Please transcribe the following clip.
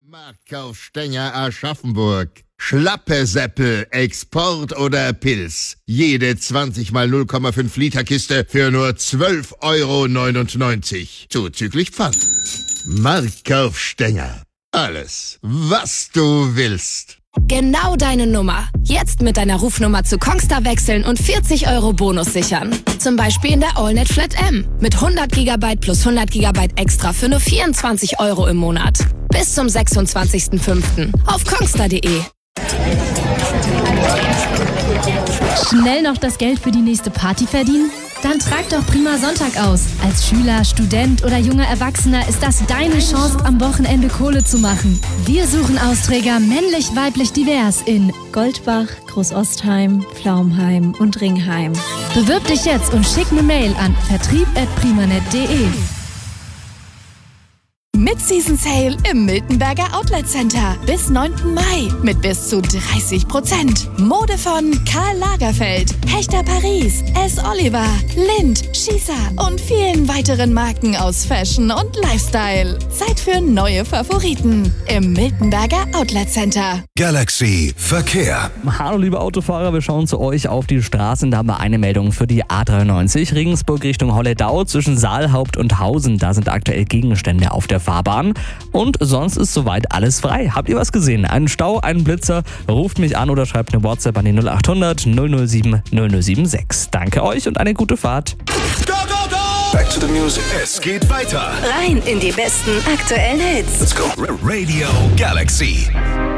Marktkaufstänger Aschaffenburg. Schlappe Seppel, Export oder Pils. Jede 20 mal 0,5 Liter Kiste für nur 12,99 €. Zuzüglich Pfand. Marktkaufstänger. Alles, was du willst. Genau deine Nummer. Jetzt mit deiner Rufnummer zu Kongstar wechseln und 40 € Bonus sichern. Zum Beispiel in der AllNet Flat M. Mit 100 GB plus 100 GB extra für nur 24 € im Monat. Bis zum 26.05. auf kongstar.de. Schnell noch das Geld für die nächste Party verdienen? Dann trag doch Prima Sonntag aus. Als Schüler, Student oder junger Erwachsener ist das deine Chance, am Wochenende Kohle zu machen. Wir suchen Austräger männlich, weiblich, divers in Goldbach, Großostheim, Pflaumheim und Ringheim. Bewirb dich jetzt und schick eine Mail an vertrieb@primanet.de. Mid-Season Sale im Miltenberger Outlet Center. Bis 9. Mai mit bis zu 30%. Mode von Karl Lagerfeld, Hechter Paris, S. Oliver, Lind, Schießer und vielen weiteren Marken aus Fashion und Lifestyle. Zeit für neue Favoriten im Miltenberger Outlet Center. Galaxy Verkehr. Hallo liebe Autofahrer, wir schauen zu euch auf die Straßen. Da haben wir eine Meldung für die A93 Regensburg Richtung Holledau zwischen Saalhaupt und Hausen. Da sind aktuell Gegenstände auf der Fahrbahn und sonst ist soweit alles frei. Habt ihr was gesehen? Einen Stau, einen Blitzer? Ruft mich an oder schreibt eine WhatsApp an die 0800 007 007 Danke euch und eine gute Fahrt. Go, go, go! Back to the music. Es geht weiter. Rein in die besten aktuellen Hits. Let's go. Radio Galaxy.